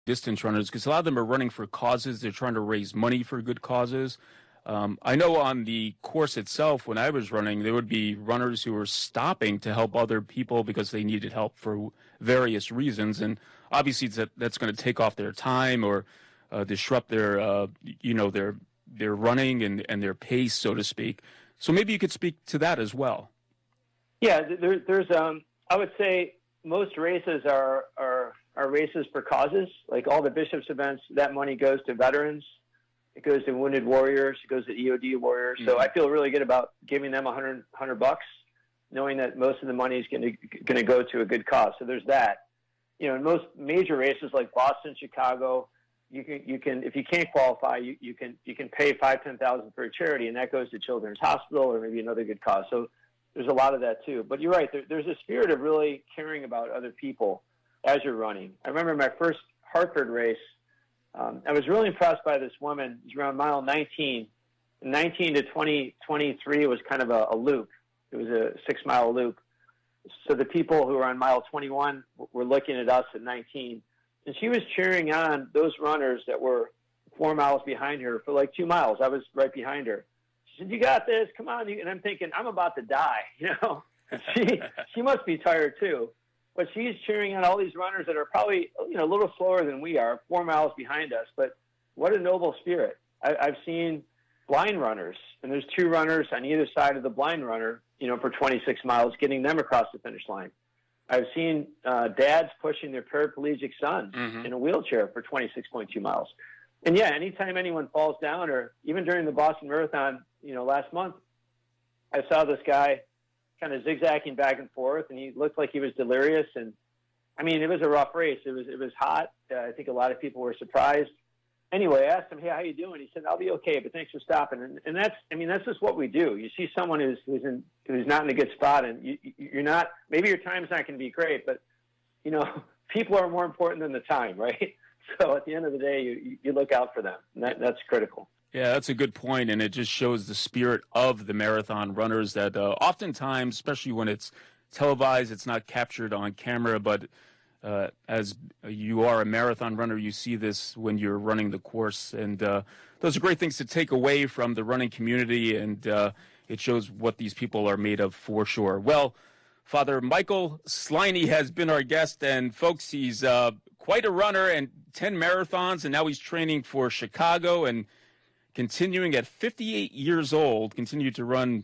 distance runners, because a lot of them are running for causes. They're trying to raise money for good causes. I know on the course itself, when I was running, there would be runners who were stopping to help other people because they needed help for various reasons. And obviously that's going to take off their time or disrupt their, their running and their pace, so to speak. So maybe you could speak to that as well. Yeah, there's I would say most races are races for causes. Like all the Bishops events, that money goes to veterans. It goes to wounded warriors. It goes to EOD warriors. Mm-hmm. So I feel really good about giving them $100, knowing that most of the money is going to go to a good cause. So there's that. In most major races like Boston, Chicago, you can if you can't qualify, you can pay $5,000-$10,000 for a charity, and that goes to Children's Hospital or maybe another good cause. So there's a lot of that too. But you're right. There's a spirit of really caring about other people as you're running. I remember my first Hartford race. I was really impressed by this woman. It was around mile 19. 19 to 23 was kind of a loop. It was a 6-mile loop. So the people who were on mile 21 were looking at us at 19. And she was cheering on those runners that were 4 miles behind her for like 2 miles. I was right behind her. She said, "You got this. Come on." And I'm thinking, I'm about to die. She must be tired too. But she's cheering on all these runners that are probably, a little slower than we are, 4 miles behind us. But what a noble spirit. I've seen blind runners, and there's 2 runners on either side of the blind runner, for 26 miles, getting them across the finish line. I've seen dads pushing their paraplegic sons in a wheelchair for 26.2 miles. And yeah, anytime anyone falls down, or even during the Boston Marathon, last month, I saw this guy kind of zigzagging back and forth, and he looked like he was delirious. And I mean, it was a rough race. It was hot. I think a lot of people were surprised. Anyway, I asked him, "Hey, how you doing?" He said, "I'll be okay, but thanks for stopping." And that's just what we do. You see someone who's not in a good spot, and you're not. Maybe your time's not going to be great, but people are more important than the time, right? So at the end of the day, you look out for them, and that's critical. Yeah, that's a good point, and it just shows the spirit of the marathon runners that oftentimes, especially when it's televised, it's not captured on camera, but as you are a marathon runner, you see this when you're running the course, and those are great things to take away from the running community, and it shows what these people are made of for sure. Well, Father Michael Sliney has been our guest, and folks, he's quite a runner and 10 marathons, and now he's training for Chicago and continuing at 58 years old, continued to run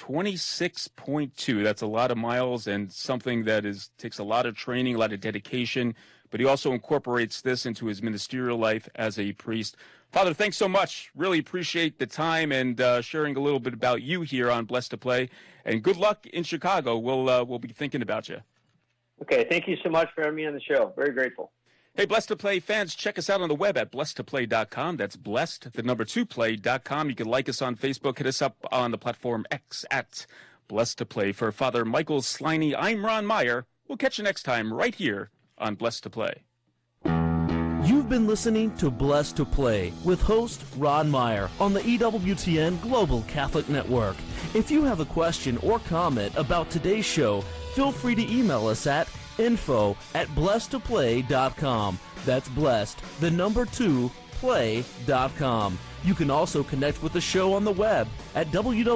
26.2. That's a lot of miles and something that takes a lot of training, a lot of dedication, but he also incorporates this into his ministerial life as a priest. Father, thanks so much. Really appreciate the time and sharing a little bit about you here on Blessed to Play. And good luck in Chicago. We'll be thinking about you. Okay, thank you so much for having me on the show. Very grateful. Hey, Blessed to Play fans, check us out on the web at blessedtoplay.com. That's blessed, the number 2play.com. You can like us on Facebook. Hit us up on the platform X at Blessed to Play. For Father Michael Sliney, I'm Ron Meyer. We'll catch you next time right here on Blessed to Play. You've been listening to Blessed to Play with host Ron Meyer on the EWTN Global Catholic Network. If you have a question or comment about today's show, feel free to email us at info@blessedtoplay.com. That's blessed, the number 2, play.com. You can also connect with the show on the web at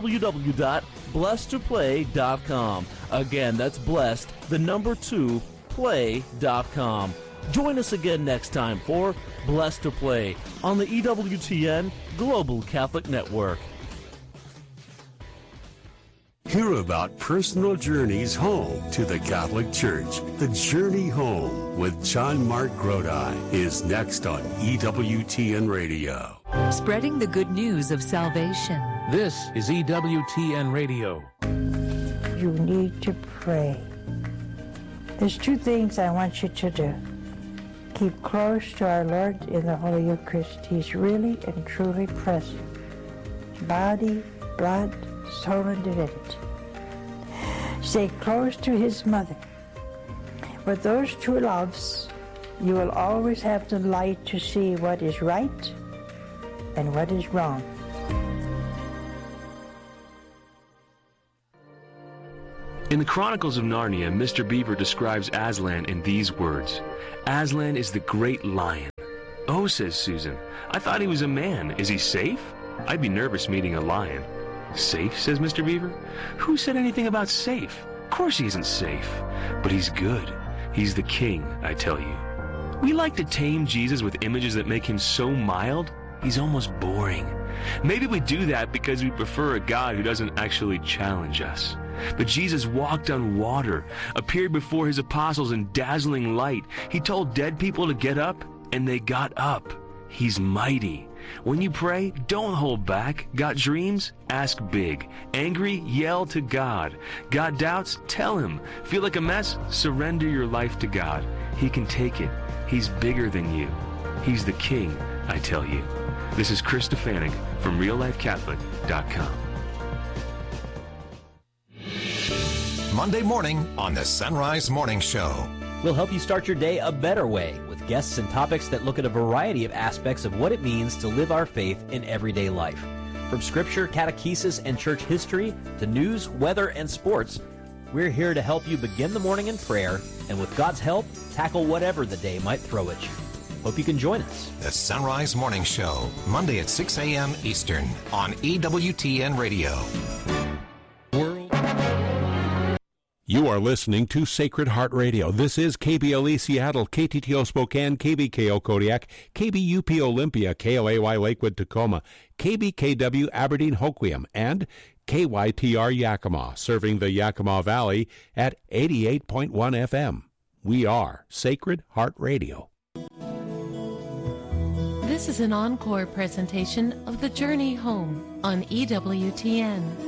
www.blessedtoplay.com. Again, that's blessed, the number 2, play.com. Join us again next time for Blessed to Play on the EWTN Global Catholic Network. Hear about personal journeys home to the Catholic Church. The Journey Home with John Mark Grodi is next on EWTN Radio. Spreading the good news of salvation. This is EWTN Radio. You need to pray. There's 2 things I want you to do. Keep close to our Lord in the Holy Eucharist. He's really and truly present. Body, blood, soul, and divinity. Stay close to His mother. With those 2 loves, you will always have the light to see what is right and what is wrong. In the Chronicles of Narnia, Mr. Beaver describes Aslan in these words. Aslan is the great lion, "Oh," says Susan, "I thought he was a man. Is he safe? I'd be nervous meeting a lion." "Safe?" says Mr. Beaver. "Who said anything about safe? Of course he isn't safe. But he's good. He's the king, I tell you." We like to tame Jesus with images that make him so mild, he's almost boring. Maybe we do that because we prefer a God who doesn't actually challenge us. But Jesus walked on water, appeared before his apostles in dazzling light. He told dead people to get up, and they got up. He's mighty. When you pray, don't hold back. Got dreams? Ask big. Angry? Yell to God. Got doubts? Tell him. Feel like a mess? Surrender your life to God. He can take it. He's bigger than you. He's the king, I tell you. This is Chris Stefanik from RealLifeCatholic.com. Monday morning on the Sunrise Morning Show. We'll help you start your day a better way with guests and topics that look at a variety of aspects of what it means to live our faith in everyday life. From scripture, catechesis, and church history to news, weather, and sports, we're here to help you begin the morning in prayer and with God's help, tackle whatever the day might throw at you. Hope you can join us. The Sunrise Morning Show, Monday at 6 a.m. Eastern on EWTN Radio. You are listening to Sacred Heart Radio. This is KBLE Seattle, KTTO Spokane, KBKO Kodiak, KBUP Olympia, KOAY Lakewood Tacoma, KBKW Aberdeen Hoquiam, and KYTR Yakima, serving the Yakima Valley at 88.1 FM. We are Sacred Heart Radio. This is an encore presentation of The Journey Home on EWTN.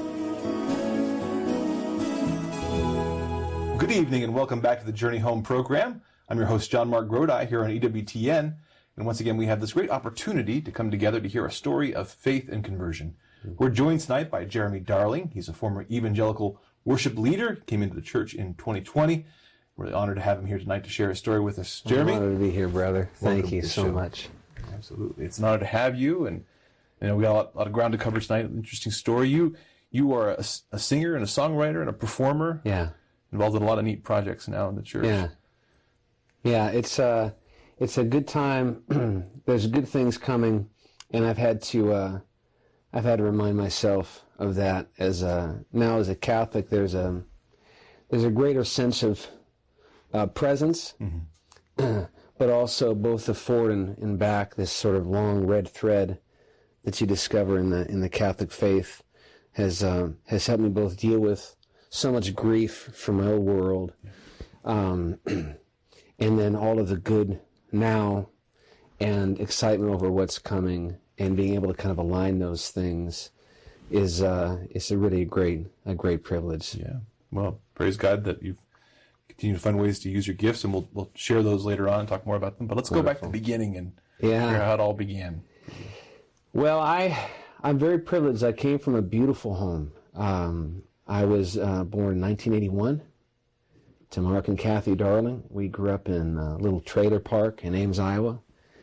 Good evening and welcome back to the Journey Home program. I'm your host, John Mark Grodi, here on EWTN. And once again, we have this great opportunity to come together to hear a story of faith and conversion. We're joined tonight by Jeremy Darling. He's a former evangelical worship leader, came into the church in 2020. We're really honored to have him here tonight to share his story with us. Jeremy? I'm honored to be here, brother. Thank you so much. Absolutely. It's an honor to have you. And you know, we got a lot of ground to cover tonight. Interesting story. You are a singer and a songwriter and a performer. Yeah. Involved in a lot of neat projects now in the church. Yeah. It's a good time. There's good things coming, and I've had to remind myself of that. Now as a Catholic, there's a greater sense of presence, but also both the forward and back. This sort of long red thread that you discover in the Catholic faith has helped me both deal with so much grief from my old world, and then all of the good now and excitement over what's coming, and being able to kind of align those things is a really great privilege. Yeah. Well, praise God that you've continued to find ways to use your gifts, and we'll share those later on and talk more about them. But let's go back to the beginning and hear how it all began. Well, I'm very privileged. I came from a beautiful home. I was born in 1981 to Mark and Kathy Darling. We grew up in a little trailer park in Ames, Iowa.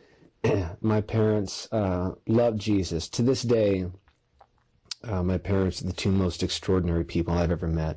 My parents loved Jesus. To this day, my parents are the two most extraordinary people I've ever met.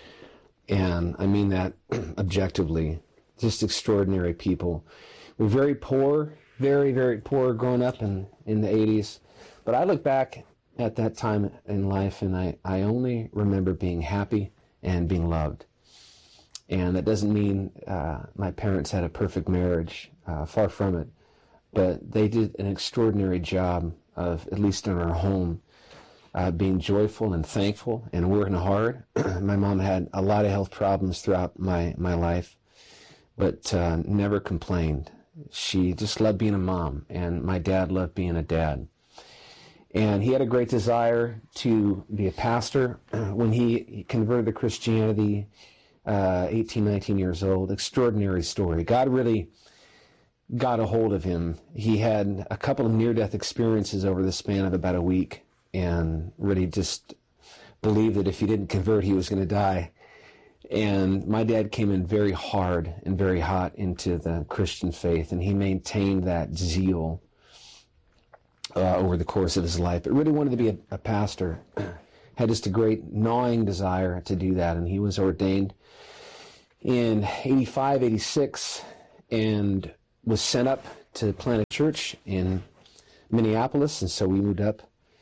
And I mean that objectively. Just extraordinary people. We're very poor, very, very poor growing up in the 80s. But I look back at that time in life, and I only remember being happy and being loved. And that doesn't mean my parents had a perfect marriage, far from it. But they did an extraordinary job of, at least in our home, being joyful and thankful and working hard. My mom had a lot of health problems throughout my life, but never complained. She just loved being a mom, and my dad loved being a dad. And he had a great desire to be a pastor. When he converted to Christianity, 18, 19 years old, extraordinary story. God really got a hold of him. He had a couple of near-death experiences over the span of about a week, and really just believed that if he didn't convert, he was going to die. And my dad came in very hard and very hot into the Christian faith, and he maintained that zeal over the course of his life, but really wanted to be a pastor. Had just a great gnawing desire to do that, and he was ordained in 85, 86, and was sent up to plant a church in Minneapolis, and so we moved up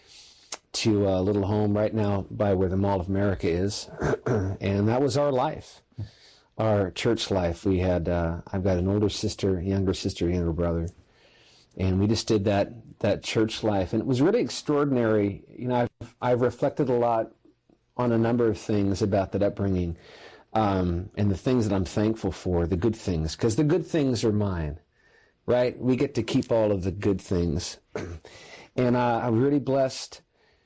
to a little home right now by where the Mall of America is, and that was our life, our church life. We had, I've got an older sister, younger brother, and we just did that church life, and it was really extraordinary. You know, I've reflected a lot on a number of things about that upbringing, and the things that I'm thankful for, the good things, because the good things are mine, right? We get to keep all of the good things. And I'm really blessed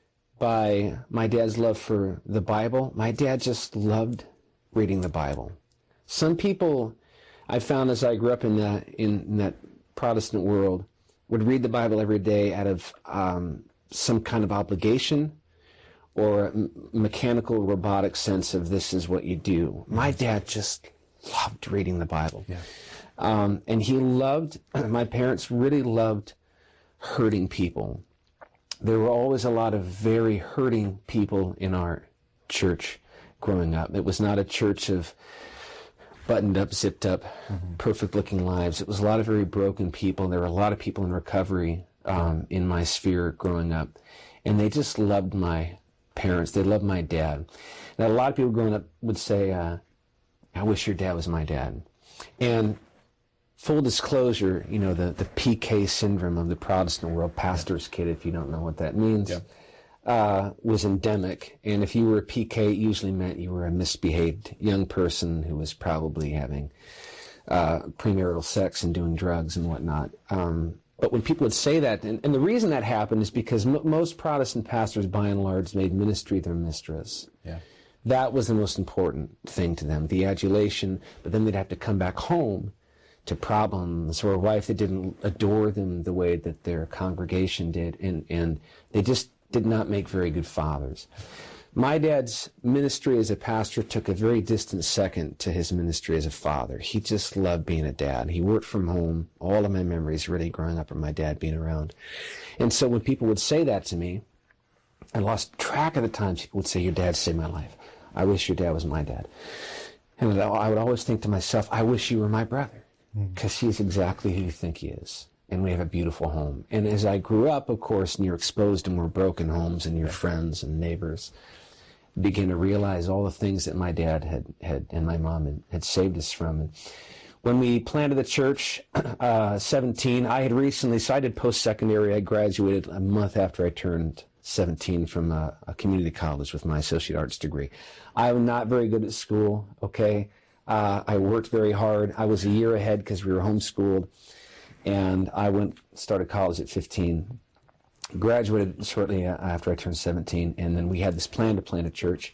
by my dad's love for the Bible. My dad just loved reading the Bible. Some people, I found as I grew up in that Protestant world, would read the Bible every day out of some kind of obligation or a mechanical, robotic sense of this is what you do. My dad just loved reading the Bible. Yeah. And he loved, my parents really loved hurting people. There were always a lot of very hurting people in our church growing up. It was not a church of buttoned up, zipped up, perfect looking lives. It was a lot of very broken people. There were a lot of people in recovery in my sphere growing up. And they just loved my parents. They loved my dad. Now, a lot of people growing up would say, I wish your dad was my dad. And full disclosure, you know, the PK syndrome of the Protestant world, pastor's kid, if you don't know what that means, was endemic. And if you were a PK, it usually meant you were a misbehaved young person who was probably having premarital sex and doing drugs and whatnot. But when people would say that, and the reason that happened is because most Protestant pastors, by and large, made ministry their mistress. Yeah. That was the most important thing to them, the adulation, but then they'd have to come back home to problems or a wife that didn't adore them the way that their congregation did, and they just did not make very good fathers. My dad's ministry as a pastor took a very distant second to his ministry as a father. He just loved being a dad. He worked from home. All of my memories really growing up are my dad being around. And so when people would say that to me, I lost track of the times people would say, your dad saved my life. I wish your dad was my dad. And I would always think to myself, I wish you were my brother, because he's exactly who you think he is. And we have a beautiful home. And as I grew up, of course, and you're exposed to more broken homes and your friends and neighbors, begin to realize all the things that my dad had and my mom had saved us from. And when we planted the church, 17, I had recently, so I did post-secondary. I graduated a month after I turned 17 from a community college with my associate arts degree. I'm not very good at school, okay? I worked very hard. I was a year ahead because we were homeschooled. And I started college at 15. Graduated shortly after I turned 17, and then we had this plan to plant a church.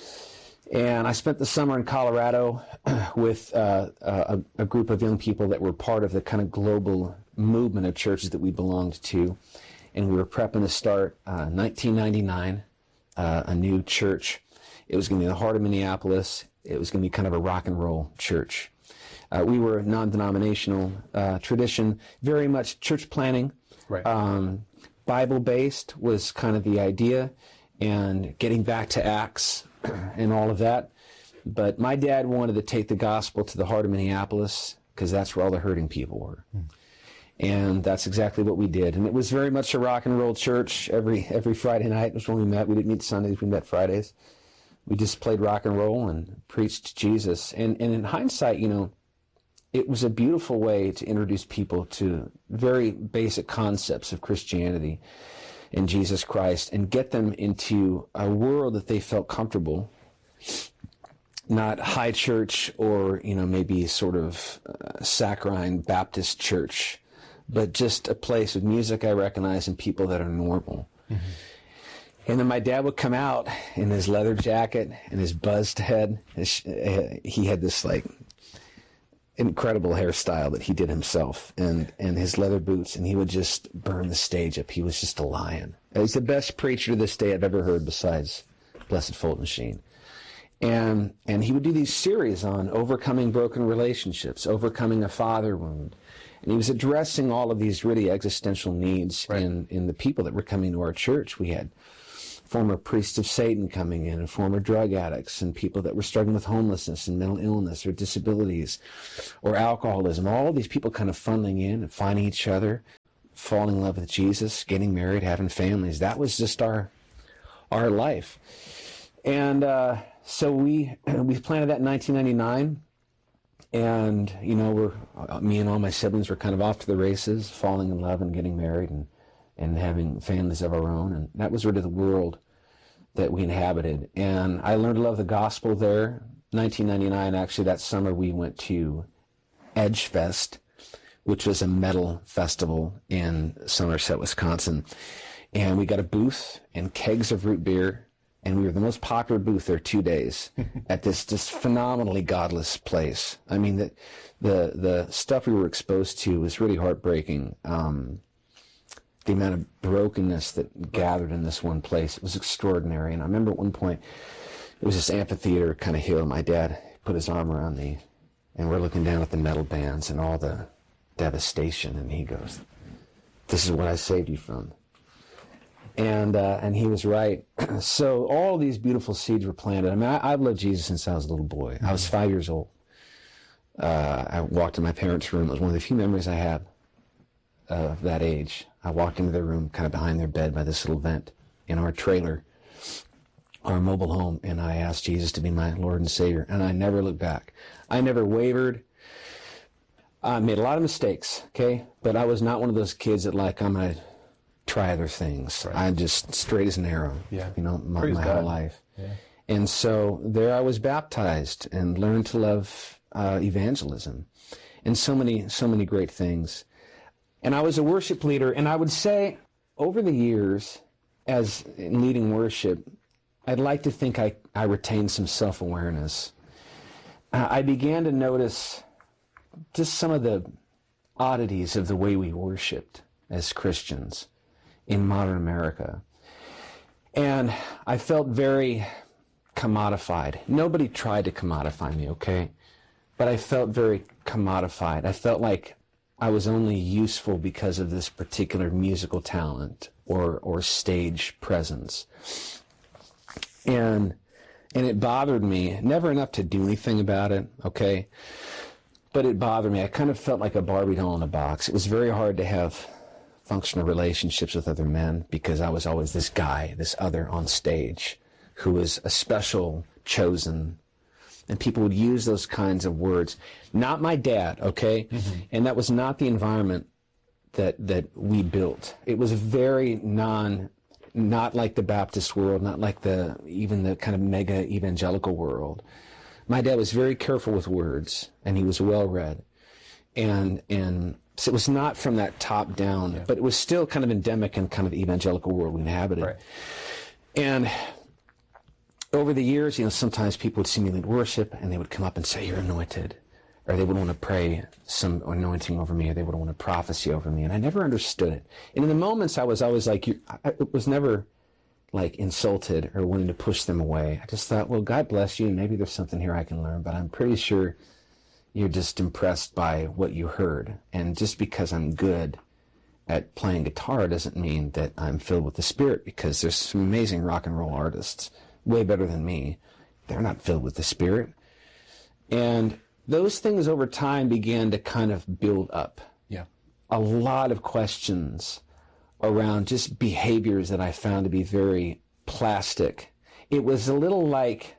And I spent the summer in Colorado with a group of young people that were part of the kind of global movement of churches that we belonged to. And we were prepping to start 1999, a new church. It was going to be in the heart of Minneapolis. It was going to be kind of a rock and roll church. We were non-denominational tradition, very much church planning. Right. Bible-based was kind of the idea, and getting back to Acts and all of that. But my dad wanted to take the gospel to the heart of Minneapolis because that's where all the hurting people were. And that's exactly what we did. And it was very much a rock and roll church. Every Friday night was when we met. We didn't meet Sundays, we met Fridays. We just played rock and roll and preached Jesus. And in hindsight, you know, it was a beautiful way to introduce people to very basic concepts of Christianity and Jesus Christ and get them into a world that they felt comfortable, not high church or, you know, maybe sort of saccharine Baptist church, but just a place with music I recognize and people that are normal. Mm-hmm. And then my dad would come out in his leather jacket and his buzzed head. He had this, like, incredible hairstyle that he did himself, and his leather boots, and he would just burn the stage up. He was just a lion. He's the best preacher to this day I've ever heard besides Blessed Fulton Sheen. And he would do these series on overcoming broken relationships, overcoming a father wound. And he was addressing all of these really existential needs in the people that were coming to our church. We had former priests of Satan coming in, and former drug addicts, and people that were struggling with homelessness and mental illness or disabilities or alcoholism. All these people kind of funneling in and finding each other, falling in love with Jesus, getting married, having families. That was just our life. And so we planted that in 1999. And, you know, me and all my siblings were kind of off to the races, falling in love and getting married and having families of our own. And that was sort of the world that we inhabited. And I learned to love the gospel there. 1999, actually, that summer we went to Edgefest, which was a metal festival in Somerset, Wisconsin. And we got a booth and kegs of root beer. And we were the most popular booth there 2 days at this just phenomenally godless place. I mean, the stuff we were exposed to was really heartbreaking. The amount of brokenness that gathered in this one place, it was extraordinary. And I remember at one point, it was this amphitheater kind of hill. My dad put his arm around me, and we're looking down at the metal bands and all the devastation. And he goes, "This is what I saved you from." And he was right. So all these beautiful seeds were planted. I mean, I've loved Jesus since I was a little boy. I was 5 years old. I walked in my parents' room. It was one of the few memories I have of that age. I walked into their room, kind of behind their bed by this little vent in our trailer, our mobile home, and I asked Jesus to be my Lord and Savior, and I never looked back. I never wavered. I made a lot of mistakes, okay? But I was not one of those kids that, like, I'm going to try other things. Right. I'm just straight as an arrow, you know, my whole life. Yeah. And so there I was baptized and learned to love evangelism and so many great things. And I was a worship leader, and I would say over the years, as in leading worship, I'd like to think I retained some self-awareness. I began to notice just some of the oddities of the way we worshiped as Christians in modern America. And I felt very commodified. Nobody tried to commodify me, okay? But I felt very commodified. I felt like I was only useful because of this particular musical talent or stage presence. And it bothered me, never enough to do anything about it, okay? But it bothered me. I kind of felt like a Barbie doll in a box. It was very hard to have functional relationships with other men because I was always this guy, this other on stage who was a special, chosen, and people would use those kinds of words. Not my dad, okay? Mm-hmm. And that was not the environment that we built. It was very not like the Baptist world, not like even the kind of mega evangelical world. My dad was very careful with words, and he was well-read. And so it was not from that top down, but it was still kind of endemic in kind of the evangelical world we inhabited. Right. And over the years, you know, sometimes people would see me lead worship, and they would come up and say, "You're anointed," or they would want to pray some anointing over me, or they would want to prophecy over me, and I never understood it. And in the moments, I was always like, I was never like insulted or wanting to push them away. I just thought, well, God bless you, and maybe there's something here I can learn, but I'm pretty sure you're just impressed by what you heard. And just because I'm good at playing guitar doesn't mean that I'm filled with the Spirit, because there's some amazing rock and roll artists, way better than me. They're not filled with the Spirit. And those things over time began to kind of build up. Yeah. A lot of questions around just behaviors that I found to be very plastic. It was a little like,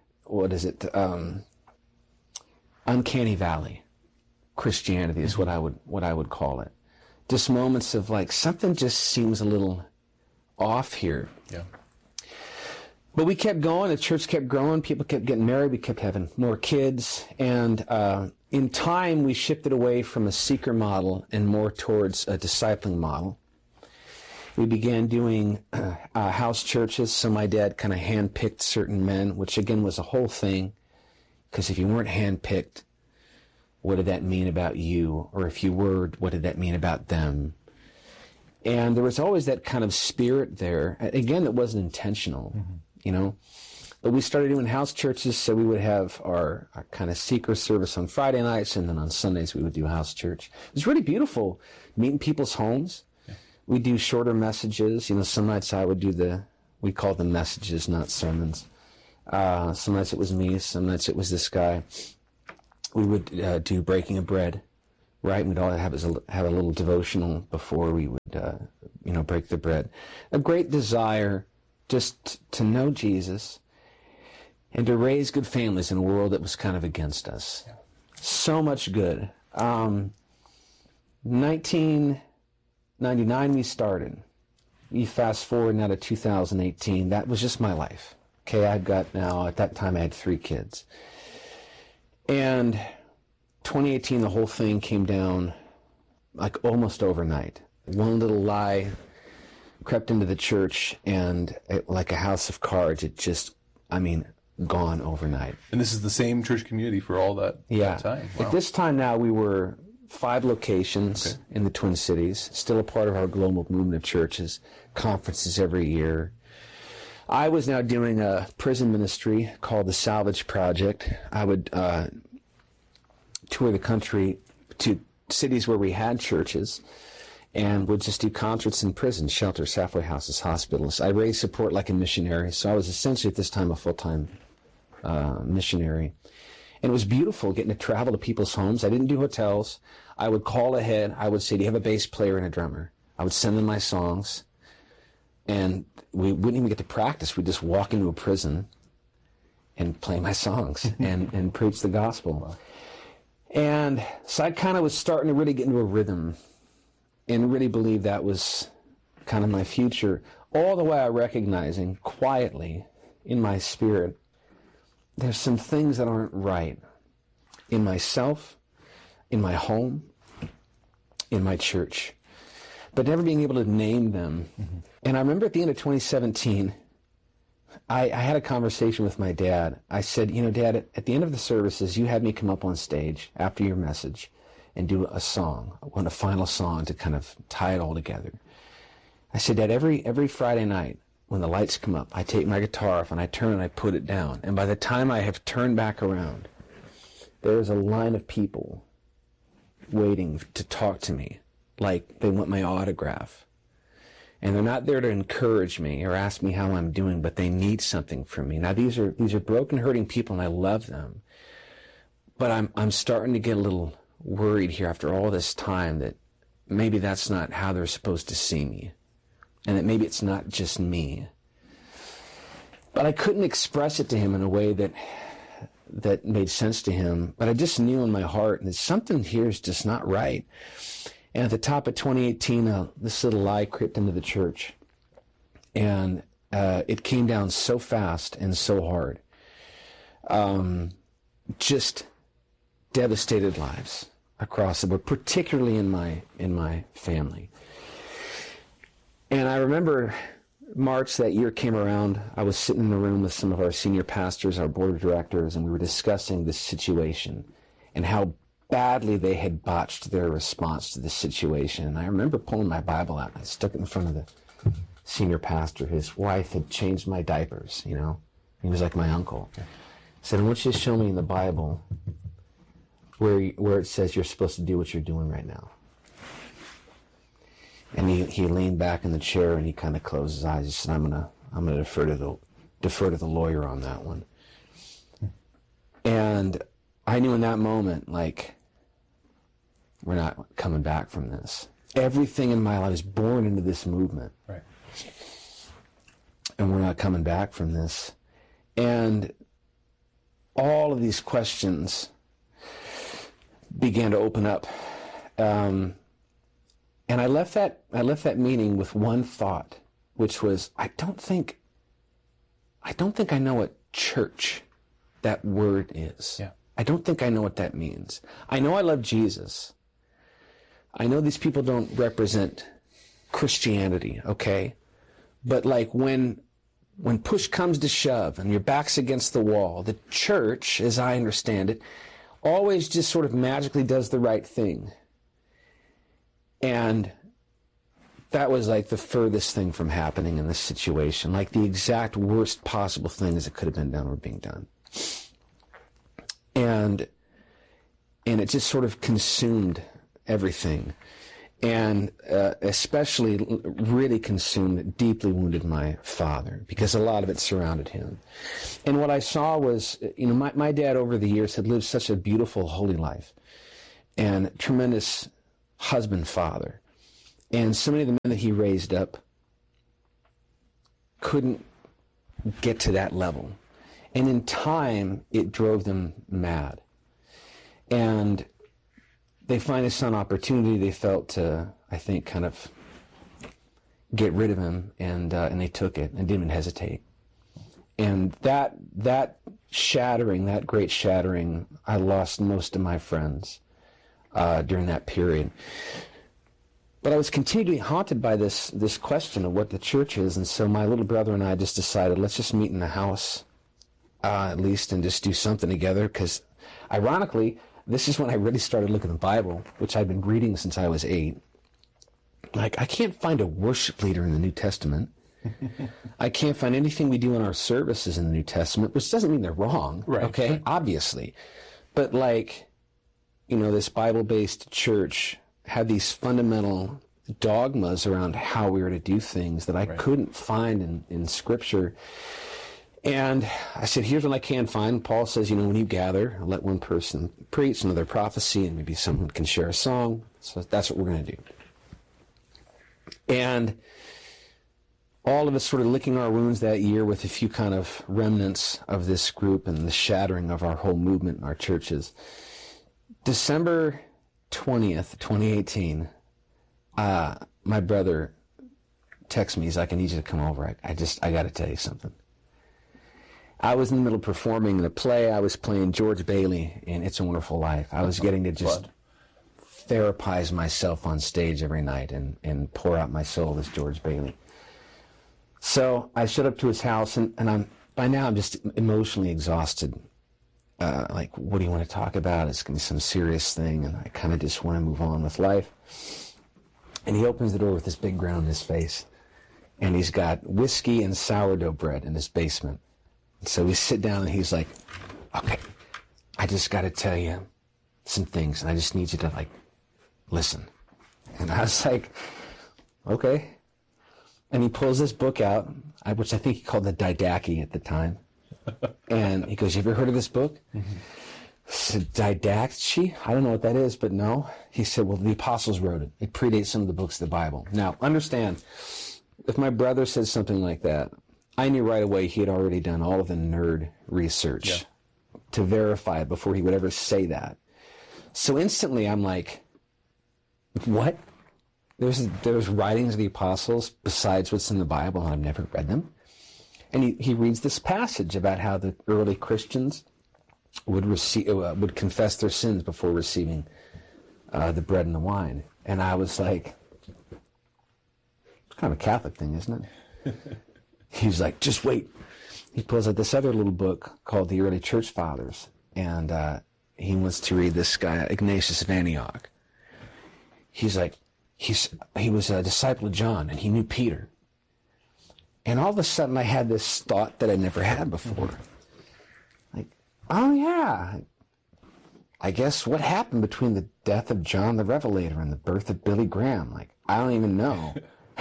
Uncanny Valley Christianity is what I would call it. Just moments of like, something just seems a little off here. Yeah. But we kept going. The church kept growing. People kept getting married. We kept having more kids. And in time, we shifted away from a seeker model and more towards a discipling model. We began doing house churches. So my dad kind of handpicked certain men, which again was a whole thing. Because if you weren't handpicked, what did that mean about you? Or if you were, what did that mean about them? And there was always that kind of spirit there. Again, that wasn't intentional, you know. But we started doing house churches, so we would have our kind of seeker service on Friday nights, and then on Sundays we would do house church. It was really beautiful, meeting people's homes. Yeah. We do shorter messages. You know, some nights I would do the We called them messages, not sermons. Some nights it was me, some nights it was this guy. We would do breaking of bread, right? We'd all have a little devotional before we would, break the bread. A great desire just to know Jesus and to raise good families in a world that was kind of against us. So much good. 1999 we started. You fast forward now to 2018. That was just my life. Okay, I've got now, at that time I had 3 kids. And 2018, the whole thing came down like almost overnight. One little lie crept into the church, and like a house of cards, it just, gone overnight. And this is the same church community for all that time? Wow. At this time now, we were 5 locations in the Twin Cities, still a part of our global movement of churches, conferences every year. I was now doing a prison ministry called the Salvage Project. I would tour the country to cities where we had churches and would just do concerts in prisons, shelters, halfway houses, hospitals. I raised support like a missionary, so I was essentially at this time a full-time missionary. And it was beautiful getting to travel to people's homes. I didn't do hotels. I would call ahead. I would say, do you have a bass player and a drummer? I would send them my songs. And we wouldn't even get to practice. We'd just walk into a prison and play my songs and preach the gospel. Wow. And so I kind of was starting to really get into a rhythm and really believe that was kind of my future. All the while recognizing quietly in my spirit, there's some things that aren't right in myself, in my home, in my church, but never being able to name them. Mm-hmm. And I remember at the end of 2017, I had a conversation with my dad. I said, Dad, at the end of the services, you had me come up on stage after your message and do a song, a final song to kind of tie it all together. I said, Dad, every Friday night when the lights come up, I take my guitar off and I turn and I put it down. And by the time I have turned back around, there's a line of people waiting to talk to me, like they want my autograph. And they're not there to encourage me or ask me how I'm doing, but they need something from me. Now, these are broken, hurting people, and I love them. But I'm starting to get a little worried here after all this time that maybe that's not how they're supposed to see me, and that maybe it's not just me. But I couldn't express it to him in a way that made sense to him. But I just knew in my heart that something here is just not right. And at the top of 2018, this little lie crept into the church. And it came down so fast and so hard. Just devastated lives across the board, particularly in my family. And I remember March that year came around. I was sitting in the room with some of our senior pastors, our board of directors, and we were discussing this situation and how badly they had botched their response to the situation. And I remember pulling my Bible out and I stuck it in front of the senior pastor. His wife had changed my diapers, He was like my uncle. I said, I want you to show me in the Bible where it says you're supposed to do what you're doing right now. And he leaned back in the chair and he kind of closed his eyes. He said, I'm gonna defer to the lawyer on that one. And I knew in that moment, we're not coming back from this. Everything in my life is born into this movement. Right. And we're not coming back from this. And all of these questions began to open up. And I left that meeting with one thought, which was, I don't think I know what church, that word is. Yeah. I don't think I know what that means. I know I love Jesus. I know these people don't represent Christianity, okay? But when push comes to shove and your back's against the wall, the church, as I understand it, always just sort of magically does the right thing. And that was like the furthest thing from happening in this situation. Like the exact worst possible things that could have been done were being done. And it just sort of consumed everything. and especially really consumed, deeply wounded my father, because a lot of it surrounded him. And what I saw was, my dad over the years had lived such a beautiful, holy life, and tremendous husband, father. And so many of the men that he raised up couldn't get to that level. And in time, it drove them mad. And they finally saw an opportunity, they felt to, I think, kind of get rid of him, and they took it and didn't even hesitate. And that shattering, that great shattering, I lost most of my friends during that period. But I was continually haunted by this question of what the church is, and so my little brother and I just decided, let's just meet in the house, at least, and just do something together, because ironically, this is when I really started looking at the Bible, which I'd been reading since I was 8. Like, I can't find a worship leader in the New Testament. I can't find anything we do in our services in the New Testament, which doesn't mean they're wrong, right, okay, obviously. But this Bible-based church had these fundamental dogmas around how we were to do things that I couldn't find in Scripture. And I said, here's what I can find. Paul says, when you gather, let one person preach, another prophecy, and maybe someone can share a song. So that's what we're going to do. And all of us sort of licking our wounds that year with a few kind of remnants of this group and the shattering of our whole movement in our churches. December 20th, 2018, my brother texts me. He's like, I need you to come over. I got to tell you something. I was in the middle of performing the play. I was playing George Bailey in It's a Wonderful Life. I was getting to just therapize myself on stage every night and pour out my soul as George Bailey. So I showed up to his house, and by now I'm just emotionally exhausted. Like, what do you want to talk about? It's going to be some serious thing, and I kind of just want to move on with life. And he opens the door with this big grin on his face, and he's got whiskey and sourdough bread in his basement. So we sit down, and he's like, okay, I just got to tell you some things, and I just need you to, listen. And I was like, okay. And he pulls this book out, which I think he called the Didache at the time. And he goes, you ever heard of this book? Mm-hmm. I said, Didache? I don't know what that is, but no. He said, well, the apostles wrote it. It predates some of the books of the Bible. Now, understand, if my brother said something like that, I knew right away he had already done all of the nerd research to verify it before he would ever say that. So instantly I'm like, what? There's writings of the apostles besides what's in the Bible, and I've never read them. And he reads this passage about how the early Christians would confess their sins before receiving the bread and the wine. And I was like, it's kind of a Catholic thing, isn't it? He's like, just wait. He pulls out this other little book called The Early Church Fathers, and he wants to read this guy, Ignatius of Antioch. He's like, he was a disciple of John, and he knew Peter. And all of a sudden, I had this thought that I never had before. Like, oh yeah, I guess what happened between the death of John the Revelator and the birth of Billy Graham? Like, I don't even know.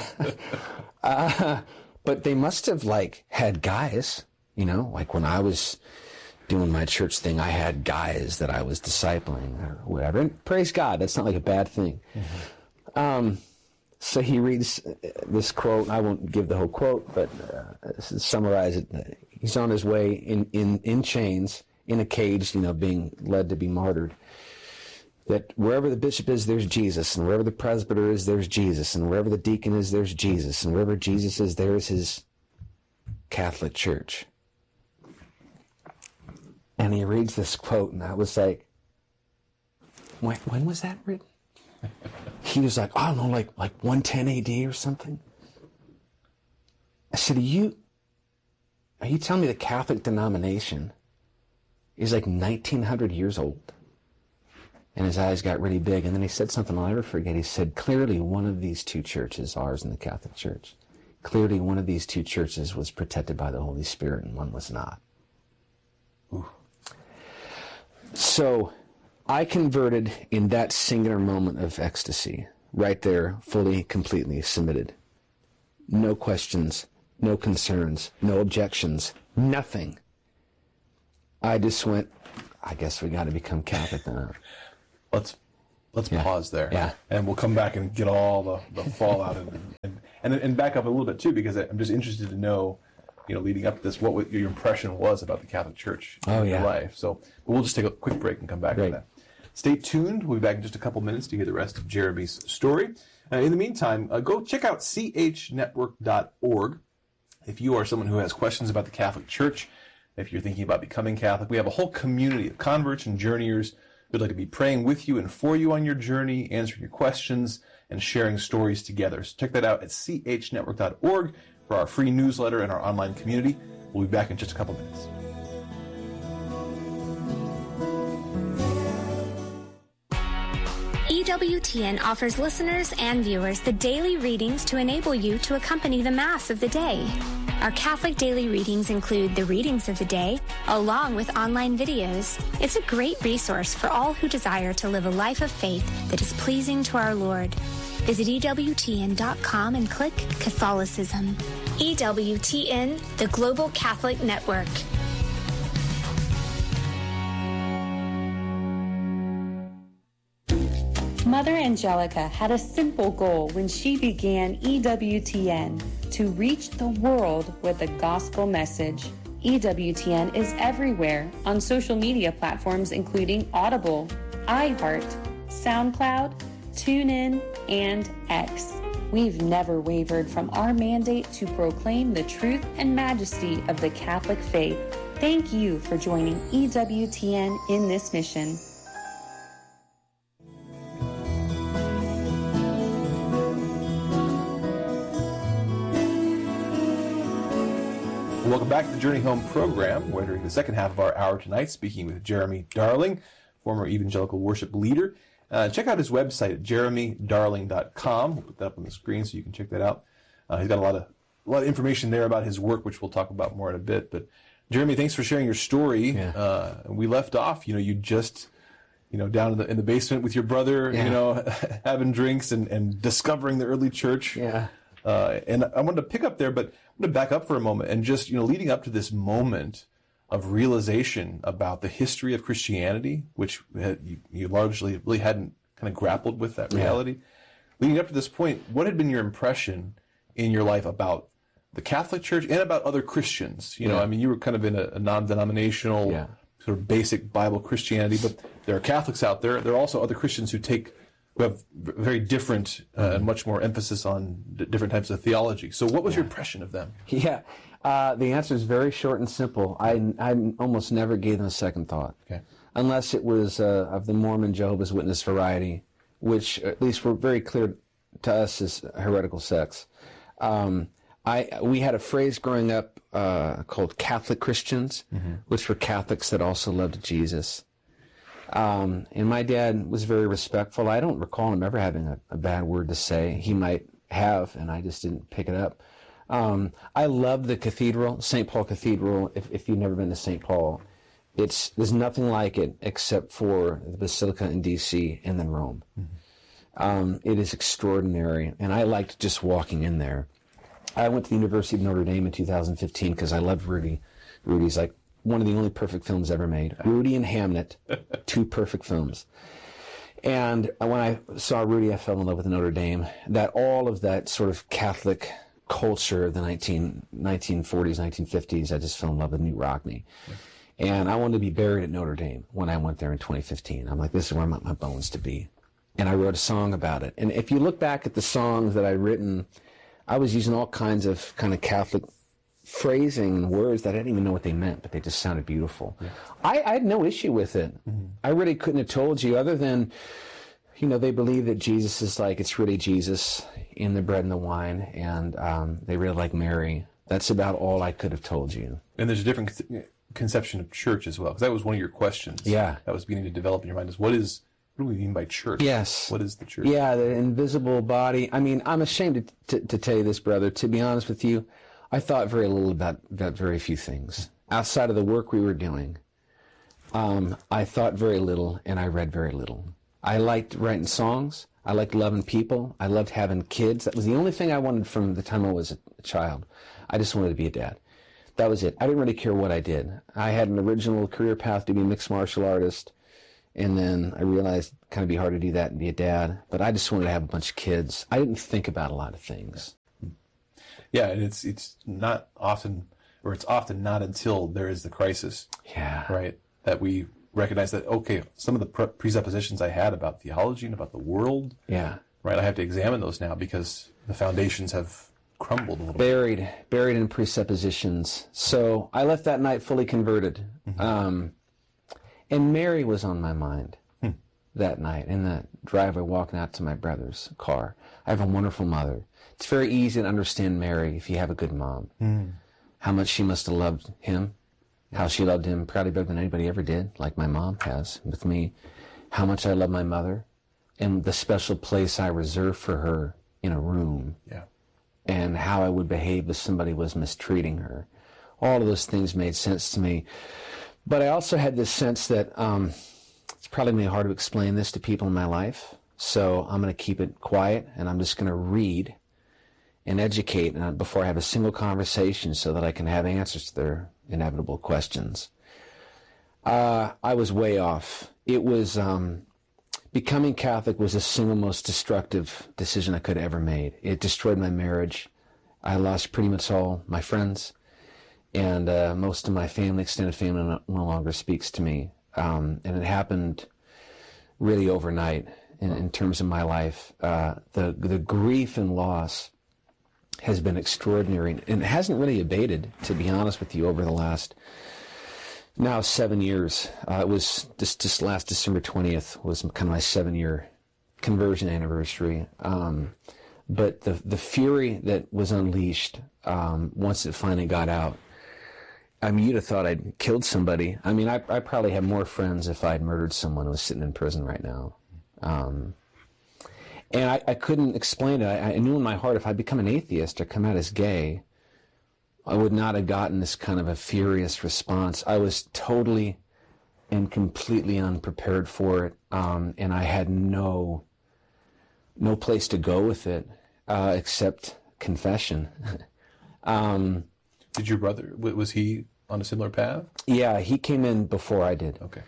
But they must have, had guys, like when I was doing my church thing, I had guys that I was discipling or whatever. And praise God, that's not like a bad thing. Mm-hmm. So he reads this quote. I won't give the whole quote, but summarize it. He's on his way in chains, in a cage, being led to be martyred. That wherever the bishop is, there's Jesus, and wherever the presbyter is, there's Jesus, and wherever the deacon is, there's Jesus, and wherever Jesus is, there's his Catholic Church. And he reads this quote, and I was like, when was that written? He was like, I don't know, like 110 AD or something. I said, are you telling me the Catholic denomination is 1900 years old? And his eyes got really big, and then he said something I'll never forget. He said, clearly one of these two churches, ours and the Catholic Church, clearly one of these two churches was protected by the Holy Spirit and one was not. Ooh. So I converted in that singular moment of ecstasy right there, fully, completely submitted. No questions, no concerns, no objections, nothing. I just went, I guess we got to become Catholic now. Let's pause there. Yeah. And we'll come back and get all the fallout and back up a little bit too, because I'm just interested to know, leading up to this, what your impression was about the Catholic Church in your life. So, but we'll just take a quick break and come back to that. Stay tuned. We'll be back in just a couple minutes to hear the rest of Jeremy's story. In the meantime, go check out chnetwork.org. If you are someone who has questions about the Catholic Church, if you're thinking about becoming Catholic, we have a whole community of converts and journeyers who'd like to be praying with you and for you on your journey, answering your questions, and sharing stories together. So check that out at chnetwork.org for our free newsletter and our online community. We'll be back in just a couple minutes. EWTN offers listeners and viewers the daily readings to enable you to accompany the Mass of the day. Our Catholic daily readings include the readings of the day, along with online videos. It's a great resource for all who desire to live a life of faith that is pleasing to our Lord. Visit EWTN.com and click Catholicism. EWTN, the Global Catholic Network. Mother Angelica had a simple goal when she began EWTN: to reach the world with the gospel message. EWTN is everywhere on social media platforms including Audible, iHeart, SoundCloud, TuneIn, and X. We've never wavered from our mandate to proclaim the truth and majesty of the Catholic faith. Thank you for joining EWTN in this mission. Welcome back to the Journey Home program. We're entering the second half of our hour tonight, speaking with Jeremy Darling, former evangelical worship leader. Check out his website at jeremydarling.com. We'll put that up on the screen so you can check that out. He's got a lot of information there about his work, which we'll talk about more in a bit. But Jeremy, thanks for sharing your story. Yeah. We left off, you just, down in the basement with your brother, having drinks and discovering the early church. Yeah. And I wanted to pick up there, but I'm going to back up for a moment and just, leading up to this moment of realization about the history of Christianity, which you largely really hadn't kind of grappled with that reality. Yeah. Leading up to this point, what had been your impression in your life about the Catholic Church and about other Christians? You were kind of in a non-denominational sort of basic Bible Christianity, but there are Catholics out there. There are also other Christians who have very different and much more emphasis on different types of theology. So what was your impression of them? Yeah, the answer is very short and simple. I almost never gave them a second thought, unless it was of the Mormon Jehovah's Witness variety, which at least were very clear to us as heretical sects. We had a phrase growing up called Catholic Christians, which were Catholics that also loved Jesus. And my dad was very respectful. I don't recall him ever having a bad word to say. He might have, and I just didn't pick it up. I love the cathedral, St. Paul Cathedral. If you've never been to St. Paul, there's nothing like it except for the Basilica in D.C. and then Rome. It is extraordinary, and I liked just walking in there. I went to the University of Notre Dame in 2015 because I loved Rudy. Rudy's like one of the only perfect films ever made. Rudy and Hamnet, two perfect films. And when I saw Rudy, I fell in love with Notre Dame. All of that sort of Catholic culture of the 1940s, 1950s, I just fell in love with Knute Rockne. And I wanted to be buried at Notre Dame when I went there in 2015. I'm like, this is where I want my bones to be. And I wrote a song about it. And if you look back at the songs that I'd written, I was using all kinds of kind of Catholic phrasing and words that I didn't even know what they meant, but they just sounded beautiful. Yeah. I had no issue with it. I really couldn't have told you, other than, they believe that Jesus is it's really Jesus in the bread and the wine, and they really like Mary. That's about all I could have told you. And there's a different conception of church as well, because that was one of your questions. Yeah. That was beginning to develop in your mind, is what do we mean by church? Yes. What is the church? Yeah, the invisible body. I mean, I'm ashamed to tell you this, brother. To be honest with you, I thought very little about very few things. Outside of the work we were doing, I thought very little and I read very little. I liked writing songs. I liked loving people. I loved having kids. That was the only thing I wanted from the time I was a child. I just wanted to be a dad. That was it. I didn't really care what I did. I had an original career path to be a mixed martial artist, and then I realized it'd kind of be hard to do that and be a dad. But I just wanted to have a bunch of kids. I didn't think about a lot of things. Yeah, and it's not often, or it's often not until there is the crisis, right, that we recognize that, okay, some of the presuppositions I had about theology and about the world, right, I have to examine those now because the foundations have crumbled a little bit. Buried in presuppositions. So I left that night fully converted. And Mary was on my mind that night in that driveway walking out to my brother's car. I have a wonderful mother. It's very easy to understand Mary if you have a good mom. How much she must have loved him. How she loved him probably better than anybody ever did, like my mom has with me. How much I love my mother. And the special place I reserve for her in a room. And how I would behave if somebody was mistreating her. All of those things made sense to me. But I also had this sense that it's probably going to be hard to explain this to people in my life. So I'm going to keep it quiet, and I'm just going to read and educate before I have a single conversation so that I can have answers to their inevitable questions. I was way off. It was... Becoming Catholic was the single most destructive decision I could have ever made. It destroyed my marriage. I lost pretty much all my friends, and most of my family, extended family, no longer speaks to me. And it happened really overnight in terms of my life. The grief and loss has been extraordinary, and it hasn't really abated, to be honest with you, over the last... Now 7 years. It was just last December 20th was kind of my 7-year conversion anniversary. But the fury that was unleashed once it finally got out, I mean, you'd have thought I'd killed somebody. I mean, I probably have more friends if I'd murdered someone who was sitting in prison right now. And I couldn't explain it. I knew in my heart if I'd become an atheist or come out as gay, I would not have gotten this kind of a furious response. I was totally and completely unprepared for it, and I had no place to go with it except confession. Did your brother, was he on a similar path? Yeah, he came in before I did. Okay.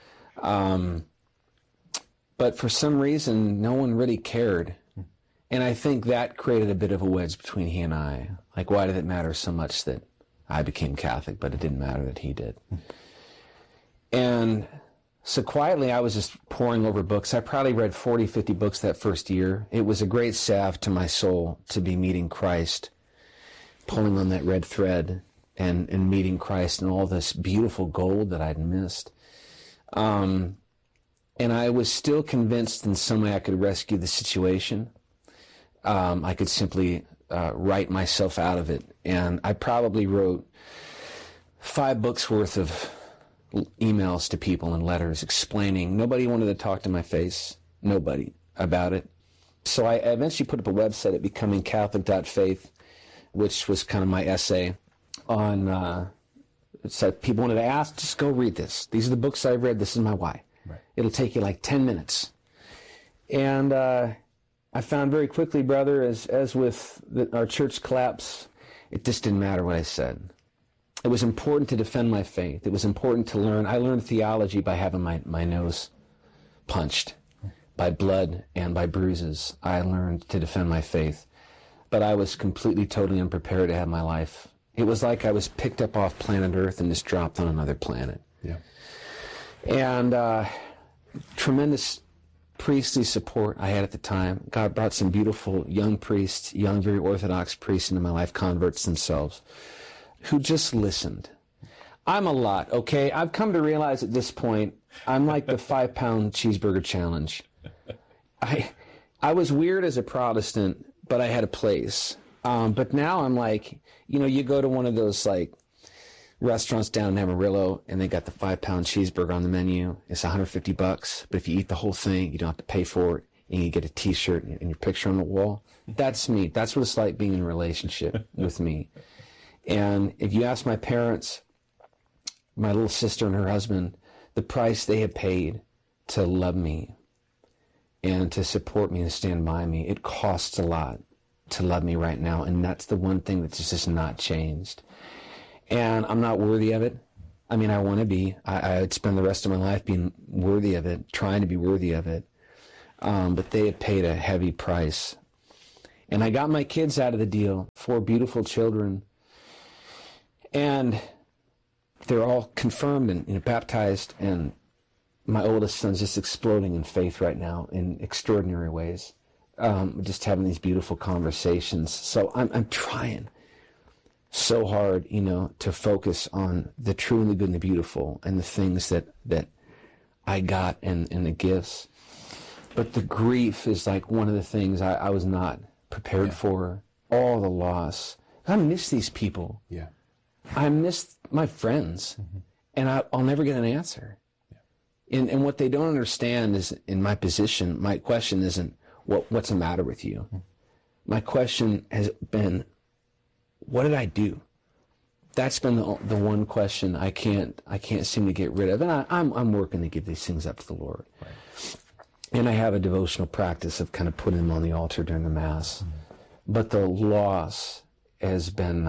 But for some reason, no one really cared. And I think that created a bit of a wedge between he and I. Like, why did it matter so much that I became Catholic, but it didn't matter that he did? And so quietly, I was just poring over books. I probably read 40, 50 books that first year. It was a great salve to my soul to be meeting Christ, pulling on that red thread and meeting Christ and all this beautiful gold that I'd missed. And I was still convinced in some way I could rescue the situation. I could simply write myself out of it. And I probably wrote 5 books worth of emails to people and letters explaining. Nobody wanted to talk to my face. Nobody about it. So I eventually put up a website at becomingcatholic.faith, which was kind of my essay on, so people wanted to ask, just go read this. These are the books I've read. This is my why. Right. It'll take you like 10 minutes. And I found very quickly, brother, as with our church collapse, it just didn't matter what I said. It was important to defend my faith. It was important to learn. I learned theology by having my nose punched, by blood and by bruises. I learned to defend my faith. But I was completely, totally unprepared to have my life. It was like I was picked up off planet Earth and just dropped on another planet. Yeah. And tremendous priestly support I had at the time. God brought some beautiful young priests, young, very Orthodox priests into my life, converts themselves, who just listened. I'm a lot, okay? I've come to realize at this point, I'm like the 5-pound cheeseburger challenge. I was weird as a Protestant, but I had a place. But now I'm like, you go to one of those like restaurants down in Amarillo, and they got the 5-pound cheeseburger on the menu. It's $150, but if you eat the whole thing, you don't have to pay for it, and you get a T-shirt and your picture on the wall. That's me. That's what it's like being in a relationship with me. And if you ask my parents, my little sister and her husband, the price they have paid to love me and to support me and stand by me. It costs a lot to love me right now, and that's the one thing that's just not changed. And I'm not worthy of it. I mean, I want to be. I'd spend the rest of my life being worthy of it, trying to be worthy of it. But they had paid a heavy price. And I got my kids out of the deal, 4 beautiful children. And they're all confirmed and baptized, and my oldest son's just exploding in faith right now in extraordinary ways. Just having these beautiful conversations. So I'm trying so hard, to focus on the true and the good and the beautiful and the things that I got and the gifts. But the grief is like one of the things I was not prepared for. All the loss. I miss these people. Yeah. I miss my friends, and I'll never get an answer. Yeah. And what they don't understand is, in my position, my question isn't, what's the matter with you? My question has been, what did I do? That's been the one question I can't seem to get rid of, and I'm working to give these things up to the Lord. Right. And I have a devotional practice of kind of putting them on the altar during the Mass. But the loss has been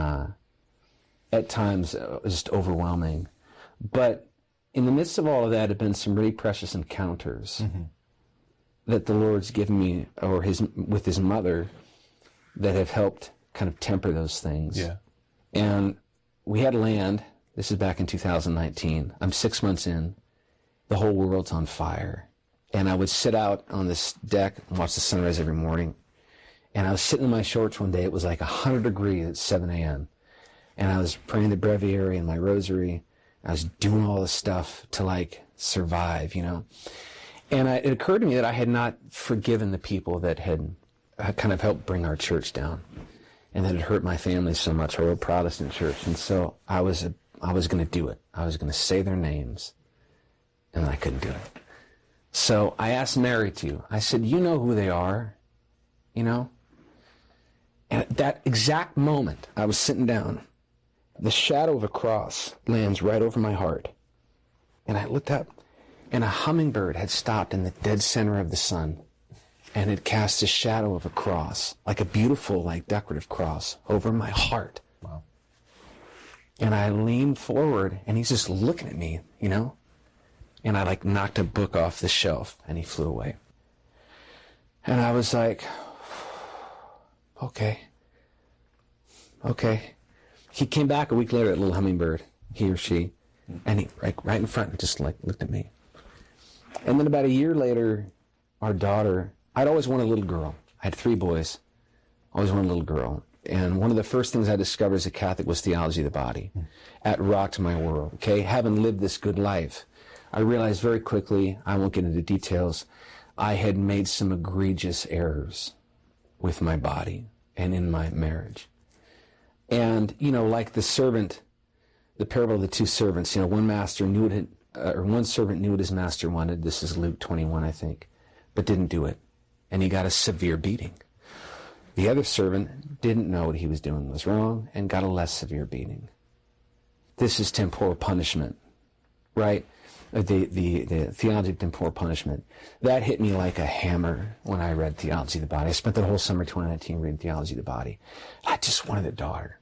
at times just overwhelming. But in the midst of all of that have been some really precious encounters that the Lord's given me, or with his mother, that have helped kind of temper those things. Yeah. And we had land. This is back in 2019. I'm 6 months in. The whole world's on fire. And I would sit out on this deck and watch the sunrise every morning. And I was sitting in my shorts one day. It was like 100 degrees at 7 a.m. And I was praying the breviary and my rosary. I was doing all this stuff to survive, And it occurred to me that I had not forgiven the people that had kind of helped bring our church down, and that had hurt my family so much. We're a Protestant church, and so I was going to do it. I was going to say their names, and I couldn't do it. So I asked Mary to. I said, "You know who they are, And at that exact moment, I was sitting down. The shadow of a cross lands right over my heart, and I looked up, and a hummingbird had stopped in the dead center of the sun, and it cast a shadow of a cross, like a beautiful, decorative cross, over my heart. Wow. And I leaned forward, and he's just looking at me, And I knocked a book off the shelf, and he flew away. And I was like, okay. He came back a week later, that little hummingbird, he or she, and he, right in front, just looked at me. And then about a year later, our daughter, I'd always wanted a little girl. I had 3 boys. Always wanted a little girl. And one of the first things I discovered as a Catholic was theology of the body. That rocked my world, okay? Having lived this good life, I realized very quickly, I won't get into details, I had made some egregious errors with my body and in my marriage. And, like the servant, the parable of the 2 servants, one master knew it, one servant knew what his master wanted. This is Luke 21, I think, but didn't do it. And he got a severe beating. The other servant didn't know what he was doing was wrong and got a less severe beating. This is temporal punishment, right? The theology of temporal punishment. That hit me like a hammer when I read Theology of the Body. I spent the whole summer 2019 reading Theology of the Body. I just wanted a daughter.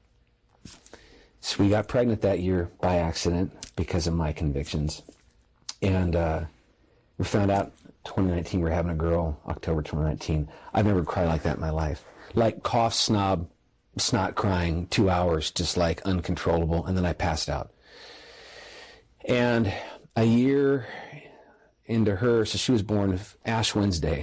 So we got pregnant that year by accident because of my convictions. And we found out 2019 we're having a girl, October 2019. I've never cried like that in my life. Cough, snot crying, 2 hours, just uncontrollable, and then I passed out. And a year into her, so she was born Ash Wednesday,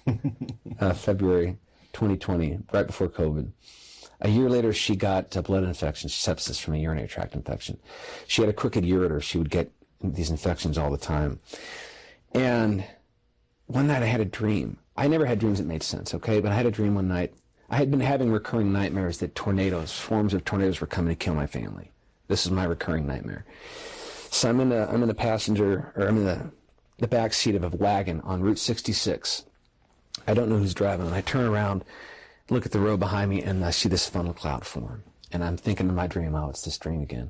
February 2020, right before COVID. A year later, she got a blood infection, sepsis from a urinary tract infection. She had a crooked ureter. She would get these infections all the time. And one night I had a dream. I never had dreams that made sense, okay? But I had a dream one night. I had been having recurring nightmares that swarms of tornadoes were coming to kill my family. This is my recurring nightmare. So I'm in the passenger, or I'm in the back seat of a wagon on Route 66. I don't know who's driving, and I turn around, look at the road behind me, and I see this funnel cloud form. And I'm thinking in my dream, oh, it's this dream again.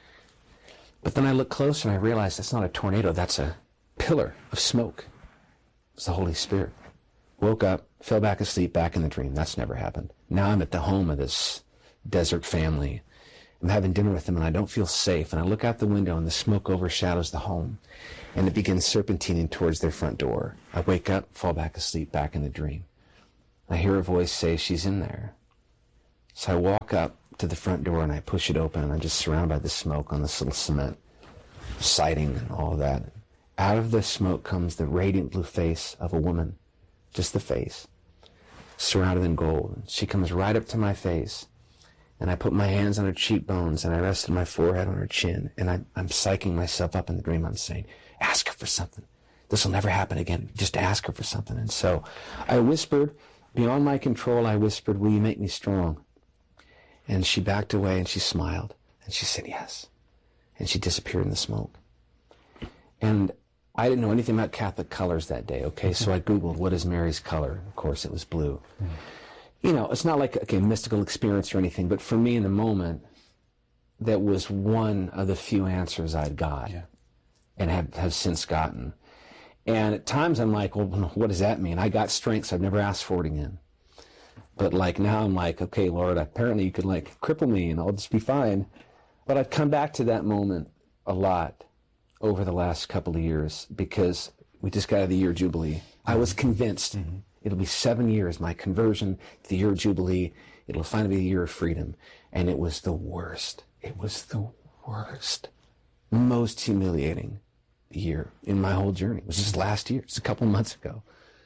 But then I look closer, and I realize that's not a tornado, that's a pillar of smoke. It's the Holy Spirit. Woke up, fell back asleep, back in the dream. That's never happened. Now I'm at the home of this desert family. I'm having dinner with them, and I don't feel safe. And I look out the window, and the smoke overshadows the home, and it begins serpentining towards their front door. I wake up, fall back asleep, back in the dream. I hear a voice say, she's in there. So I walk up to the front door, and I push it open, and I'm just surrounded by the smoke on this little cement siding and all of that. Out of the smoke comes the radiant blue face of a woman, just the face, surrounded in gold. She comes right up to my face, and I put my hands on her cheekbones, and I rested my forehead on her chin, and I'm psyching myself up in the dream. I'm saying, ask her for something. This will never happen again. Just ask her for something. And so I whispered, beyond my control, I whispered, will you make me strong? And she backed away, and she smiled, and she said yes. And she disappeared in the smoke. And I didn't know anything about Catholic colors that day, okay? So I Googled, what is Mary's color? Of course, it was blue. You know, it's not like a mystical experience or anything, but for me in the moment, that was one of the few answers I'd got and have since gotten. And at times I'm like, well, what does that mean? I got strength, so I've never asked for it again. But like now I'm like, okay, Lord, apparently you could like cripple me and I'll just be fine. But I've come back to that moment a lot over the last couple of years because we just got out of the year Jubilee. I was convinced it'll be 7 years, my conversion to the year Jubilee. It'll finally be the year of freedom. And it was the worst. It was the worst, most humiliating year in my whole journey. It was just last year, just a couple months ago.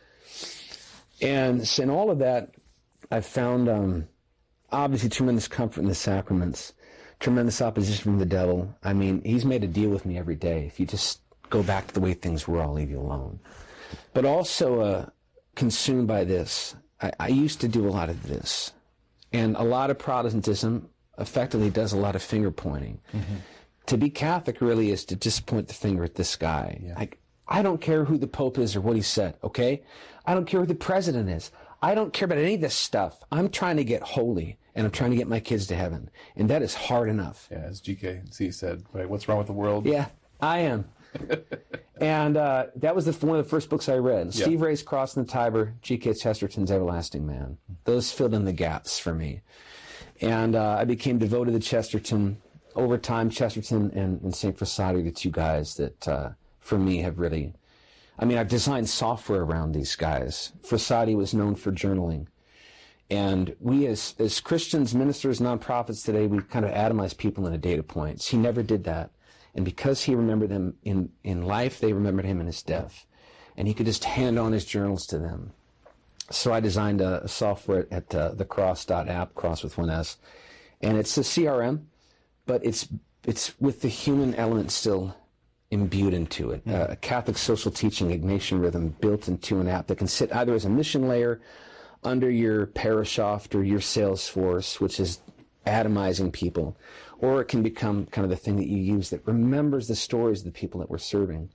And so in all of that, I've found obviously tremendous comfort in the sacraments, tremendous opposition from the devil. I mean, he's made a deal with me every day. If you just go back to the way things were, I'll leave you alone. But also consumed by this. I used to do a lot of this. And a lot of Protestantism effectively does a lot of finger pointing. To be Catholic really is to just point the finger at this guy. Like, I don't care who the Pope is or what he said, okay? I don't care who the president is. I don't care about any of this stuff. I'm trying to get holy, and I'm trying to get my kids to heaven. And that is hard enough. Yeah, as GKC said, right? What's wrong with the world? Yeah, I am. And that was one of the first books I read. Steve Ray's Crossing the Tiber, G.K. Chesterton's Everlasting Man. Those filled in the gaps for me. And I became devoted to Chesterton. Over time, Chesterton and St. Frassati are the two guys that, for me, have really... I mean, I've designed software around these guys. Frassati was known for journaling. And we as Christians, ministers, nonprofits today, we kind of atomize people into data points. He never did that. And because he remembered them in life, they remembered him in his death. And he could just hand on his journals to them. So I designed a software at thecross.app, cross with one S. And it's a CRM, but it's with the human element still imbued into it. A Catholic social teaching Ignatian rhythm built into an app that can sit either as a mission layer under your Perishoft or your Salesforce, which is atomizing people, or it can become kind of the thing that you use that remembers the stories of the people that we're serving.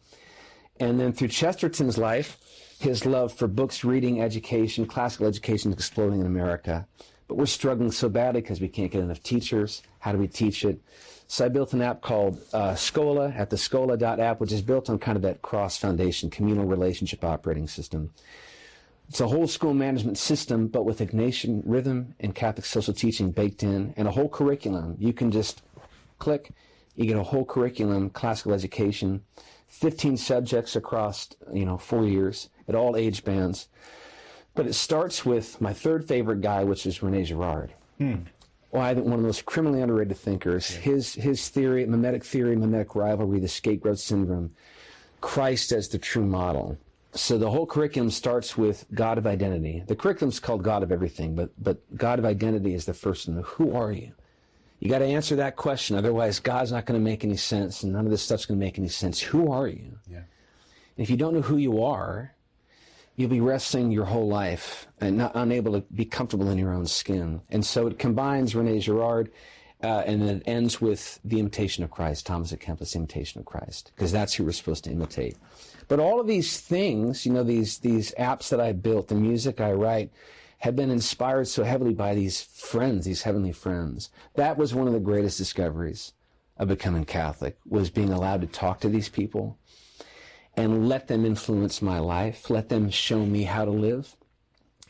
And then through Chesterton's life, his love for books, reading, education, classical education is exploding in America. But we're struggling so badly because we can't get enough teachers. How do we teach it? So I built an app called Scola at the Scola.app, which is built on kind of that Cross Foundation communal relationship operating system. It's a whole school management system, but with Ignatian rhythm and Catholic social teaching baked in, and a whole curriculum. You can just click, you get a whole curriculum, classical education, 15 subjects across 4 years at all age bands. But it starts with my third favorite guy, which is René Girard. Well, I think one of the most criminally underrated thinkers. His theory, mimetic rivalry, the scapegoat syndrome, Christ as the true model. So the whole curriculum starts with God of identity. The curriculum's called God of everything, but God of identity is the first one. Who are you? You got to answer that question, otherwise God's not going to make any sense, and none of this stuff's going to make any sense. Who are you? And if you don't know who you are, you'll be wrestling your whole life and not unable to be comfortable in your own skin. And so it combines René Girard, and then it ends with the imitation of Christ, Thomas à Kempis' imitation of Christ, because that's who we're supposed to imitate. But all of these things, these apps that I built, the music I write, have been inspired so heavily by these friends, these heavenly friends. That was one of the greatest discoveries of becoming Catholic, was being allowed to talk to these people and let them influence my life, let them show me how to live.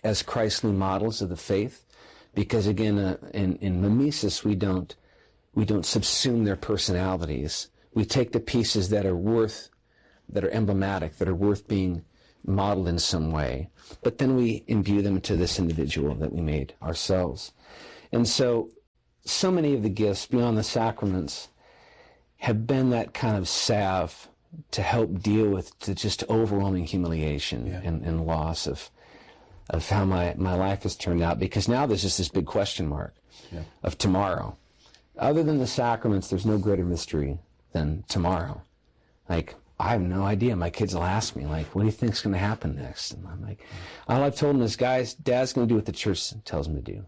as Christly models of the faith, because again, in mimesis we don't subsume their personalities. We take the pieces that are emblematic, that are worth being modeled in some way, but then we imbue them into this individual that we made ourselves. And so many of the gifts beyond the sacraments have been that kind of salve to help deal with the just overwhelming humiliation and loss of how my life has turned out, because now there's just this big question mark of tomorrow. Other than the sacraments, there's no greater mystery than tomorrow. Like, I have no idea. My kids will ask me, like, what do you think's going to happen next? And I'm like, all I've told them is, guys, Dad's going to do what the church tells him to do.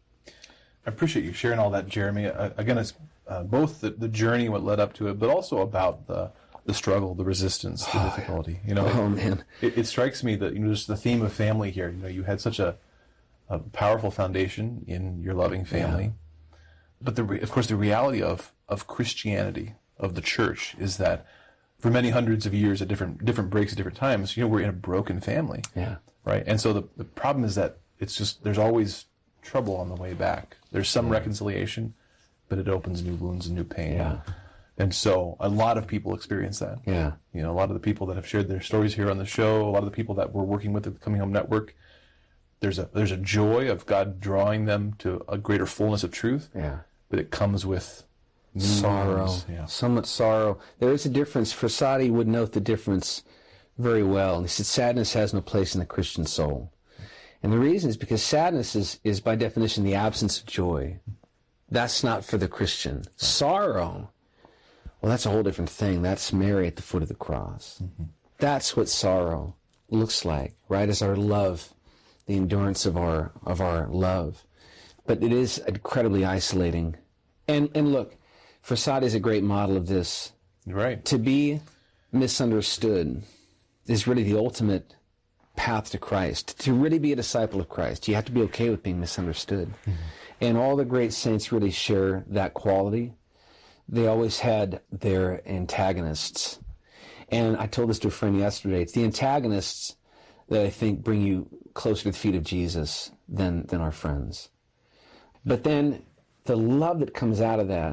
I appreciate you sharing all that, Jeremy. Again, it's both the journey, what led up to it, but also about the struggle, the resistance, the difficulty. You know, man, it strikes me that, you know, just the theme of family here. You know, you had such a powerful foundation in your loving family, but of course the reality of Christianity, of the church, is that for many hundreds of years at different breaks at different times, you know, we're in a broken family. Yeah. Right. And so the problem is that it's just, there's always trouble on the way back. There's some reconciliation, but it opens new wounds and new pain. Yeah. And so a lot of people experience that. Yeah. You know, a lot of the people that have shared their stories here on the show, a lot of the people that we're working with at the Coming Home Network, there's a joy of God drawing them to a greater fullness of truth. Yeah. But it comes with sorrow. Yeah. So much sorrow. There is a difference. Frassati would note the difference very well. And he said sadness has no place in the Christian soul. And the reason is because sadness is by definition the absence of joy. That's not for the Christian. Sorrow, well, that's a whole different thing. That's Mary at the foot of the cross. That's what sorrow looks like, right? As our love, the endurance of our love. But it is incredibly isolating. And look, Frassati is a great model of this. Right. To be misunderstood is really the ultimate path to Christ. To really be a disciple of Christ, you have to be okay with being misunderstood. And all the great saints really share that quality. They always had their antagonists. And I told this to a friend yesterday. It's the antagonists that I think bring you closer to the feet of Jesus than our friends. But then the love that comes out of that,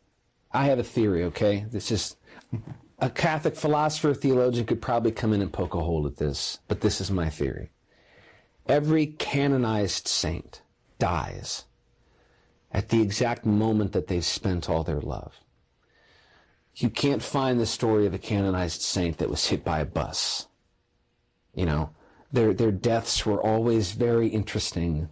I have a theory, okay? This is a Catholic philosopher, theologian could probably come in and poke a hole at this, but this is my theory. Every canonized saint dies at the exact moment that they've spent all their love. You can't find the story of a canonized saint that was hit by a bus. You know, their deaths were always very interesting.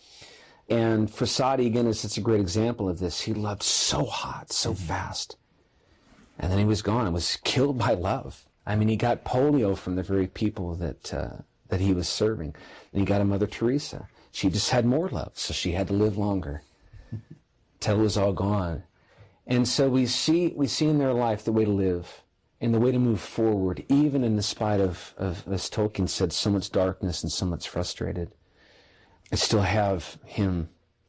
And Frassati, again, is such a great example of this. He loved so hot, so fast. And then he was gone. He was killed by love. I mean, he got polio from the very people that he was serving. And he got a Mother Teresa. She just had more love, so she had to live longer till it was all gone. And so we see in their life the way to live and the way to move forward, even in the spite of, as Tolkien said, so much darkness and so much frustrated. I still have him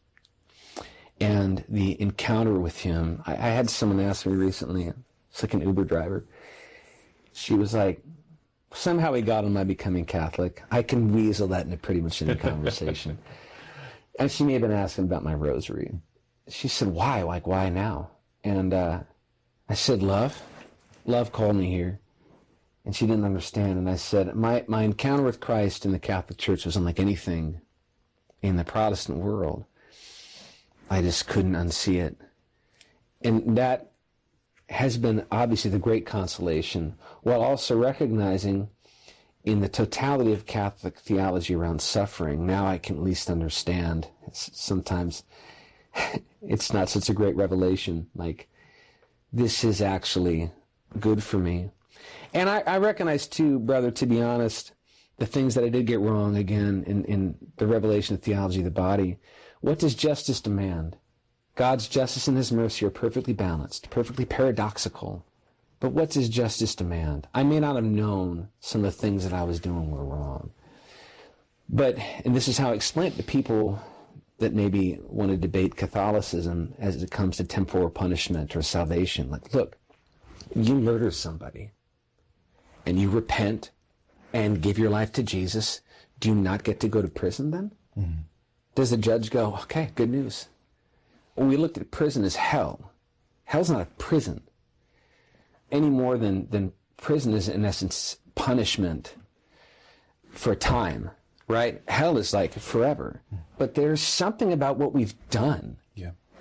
and the encounter with him. I had someone ask me recently, it's like an Uber driver. She was like, somehow he got on my becoming Catholic. I can weasel that into pretty much any conversation. And she may have been asking about my rosary. She said, why? Like, why now? And I said, love. Love called me here. And she didn't understand. And I said, my encounter with Christ in the Catholic Church was unlike anything in the Protestant world. I just couldn't unsee it. And that has been obviously the great consolation, while also recognizing in the totality of Catholic theology around suffering, now I can at least understand. Sometimes it's not such a great revelation, like, this is actually good for me. And I recognize too, brother, to be honest, the things that I did get wrong, again, in the revelation of theology of the body. What does justice demand? God's justice and his mercy are perfectly balanced, perfectly paradoxical. But what does justice demand? I may not have known some of the things that I was doing were wrong. But, and this is how I explain it to people that maybe want to debate Catholicism as it comes to temporal punishment or salvation. Like, look, you murder somebody and you repent and give your life to Jesus, do you not get to go to prison then? Mm-hmm. Does the judge go, okay, good news? Well, we looked at prison as hell. Hell's not a prison any more than prison is, in essence, punishment for time, right? Hell is like forever. But there's something about what we've done